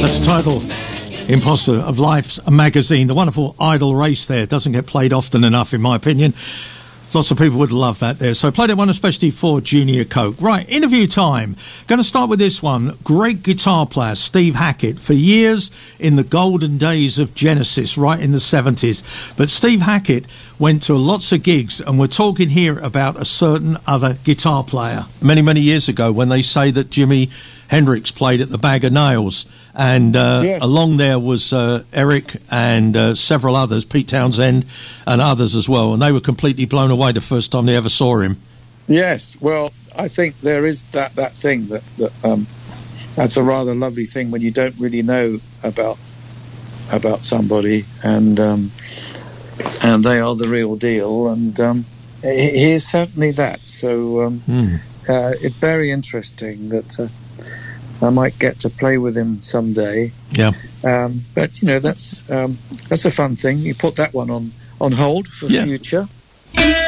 That's the title, Imposter, of Life's magazine. The wonderful Idle Race there doesn't get played often enough, in my opinion. Lots of people would love that there. So played that one especially for Junior Coke. Right, interview time. Going to start with this one. Great guitar player, Steve Hackett. For years in the golden days of Genesis, right in the 70s. But Steve Hackett went to lots of gigs, and we're talking here about a certain other guitar player. Many, many years ago, when they say that Jimi Hendrix played at the Bag of Nails, and yes, along there was Eric and several others, Pete Townsend and others as well, and they were completely blown away the first time they ever saw him. Yes, well, I think there is that thing that's a rather lovely thing when you don't really know about somebody, and they are the real deal, and he is certainly that. So it's very interesting that I might get to play with him someday. Yeah. But that's a fun thing. You put that one on hold for future.